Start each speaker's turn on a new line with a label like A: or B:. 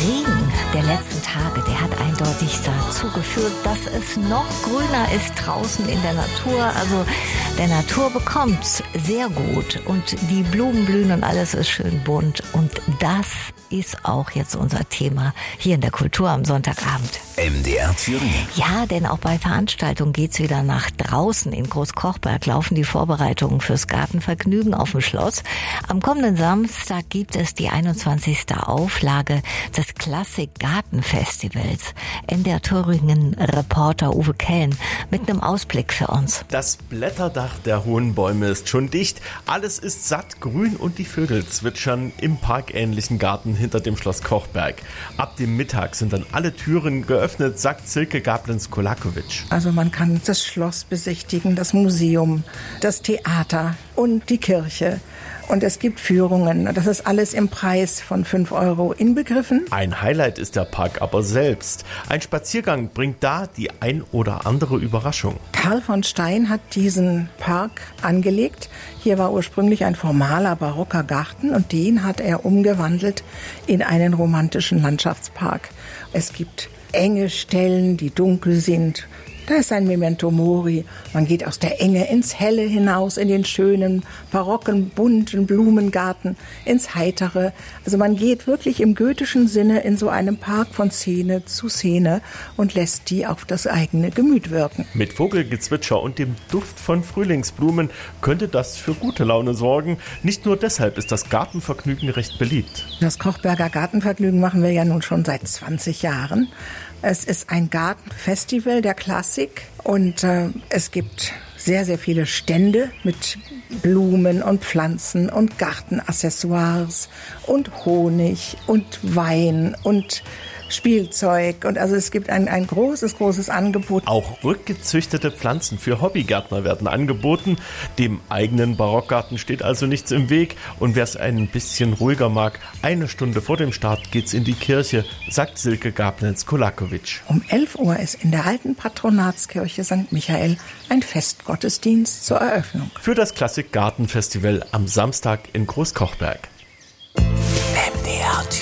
A: Regen der letzten Tage, der hat eindeutig dazu geführt, dass es noch grüner ist draußen in der Natur. Also der Natur bekommt's sehr gut und die Blumen blühen und alles ist schön bunt. Und das ist auch jetzt unser Thema hier in der Kultur am Sonntagabend.
B: MDR Thüringen.
A: Ja, denn auch bei Veranstaltungen geht's wieder nach draußen. In Großkochberg laufen die Vorbereitungen fürs Gartenvergnügen auf dem Schloss. Am kommenden Samstag gibt es die 21. Auflage des Klassik Gartenfestivals. MDR Thüringen Reporter Uwe Kellen mit einem Ausblick für uns.
C: Das Blätterdach der hohen Bäume ist schon dicht. Alles ist satt grün und die Vögel zwitschern im parkähnlichen Garten hinter dem Schloss Kochberg. Ab dem Mittag sind dann alle Türen geöffnet, sagt Silke Gablens-Kolakovic.
D: Also man kann das Schloss besichtigen, das Museum, das Theater und die Kirche. Und es gibt Führungen. Das ist alles im Preis von 5 € inbegriffen.
C: Ein Highlight ist der Park aber selbst. Ein Spaziergang bringt da die ein oder andere Überraschung.
D: Karl von Stein hat diesen Park angelegt. Hier war ursprünglich ein formaler barocker Garten und den hat er umgewandelt in einen romantischen Landschaftspark. Es gibt enge Stellen, die dunkel sind. Da ist ein Memento Mori. Man geht aus der Enge ins Helle hinaus, in den schönen, barocken, bunten Blumengarten, ins Heitere. Also man geht wirklich im goethischen Sinne in so einem Park von Szene zu Szene und lässt die auf das eigene Gemüt wirken.
C: Mit Vogelgezwitscher und dem Duft von Frühlingsblumen könnte das für gute Laune sorgen. Nicht nur deshalb ist das Gartenvergnügen recht beliebt.
D: Das Kochberger Gartenvergnügen machen wir ja nun schon seit 20 Jahren. Es ist ein Gartenfestival der Klassik und es gibt sehr, sehr viele Stände mit Blumen und Pflanzen und Gartenaccessoires und Honig und Wein und Spielzeug. Und also es gibt ein großes Angebot.
C: Auch rückgezüchtete Pflanzen für Hobbygärtner werden angeboten. Dem eigenen Barockgarten steht also nichts im Weg. Und wer es ein bisschen ruhiger mag, 1 Stunde vor dem Start geht's in die Kirche, sagt Silke Gablens-Kolakovic.
D: Um 11 Uhr ist in der alten Patronatskirche St. Michael ein Festgottesdienst zur Eröffnung.
C: Für das Klassik Gartenfestival am Samstag in Großkochberg.